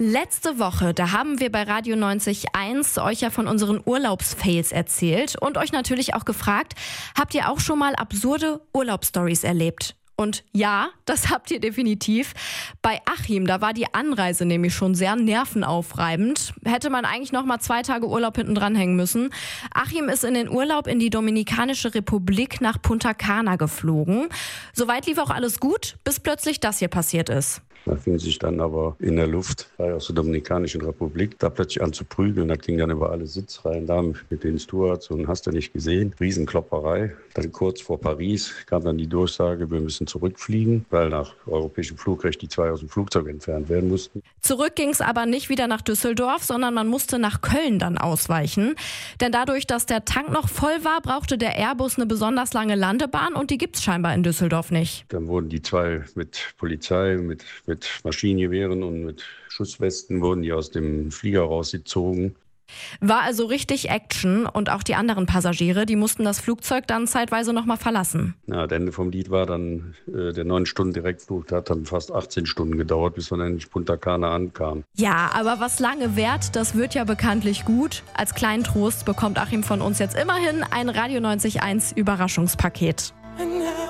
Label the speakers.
Speaker 1: Letzte Woche, da haben wir bei Radio 90.1 euch ja von unseren Urlaubsfails erzählt und euch natürlich auch gefragt, habt ihr auch schon mal absurde Urlaubsstories erlebt? Und ja, das habt ihr definitiv. Bei Achim, da war die Anreise nämlich schon sehr nervenaufreibend. Hätte man eigentlich noch mal 2 Tage Urlaub hinten dranhängen müssen. Achim ist in den Urlaub in die Dominikanische Republik nach Punta Cana geflogen. Soweit lief auch alles gut, bis plötzlich das hier passiert ist.
Speaker 2: Da fing sich dann aber in der Luft, aus der Dominikanischen Republik, da plötzlich an zu prügeln. Das ging dann über alle Sitzreihen da mit den Stewards und hast du nicht gesehen. Riesenklopperei. Dann kurz vor Paris kam dann die Durchsage, wir müssen zurückfliegen, weil nach europäischem Flugrecht die 2 aus dem Flugzeug entfernt werden mussten.
Speaker 1: Zurück ging es aber nicht wieder nach Düsseldorf, sondern man musste nach Köln dann ausweichen. Denn dadurch, dass der Tank noch voll war, brauchte der Airbus eine besonders lange Landebahn und die gibt's scheinbar in Düsseldorf nicht.
Speaker 2: Dann wurden die 2 mit Polizei, mit Maschinengewehren und mit Schusswesten wurden die aus dem Flieger rausgezogen.
Speaker 1: War also richtig Action und auch die anderen Passagiere, die mussten das Flugzeug dann zeitweise nochmal verlassen.
Speaker 2: Ja, das Ende vom Lied war dann der 9-Stunden-Direktflug, der hat dann fast 18 Stunden gedauert, bis man endlich Punta Cana ankam.
Speaker 1: Ja, aber was lange währt, das wird ja bekanntlich gut. Als kleinen Trost bekommt Achim von uns jetzt immerhin ein Radio 90.1 Überraschungspaket.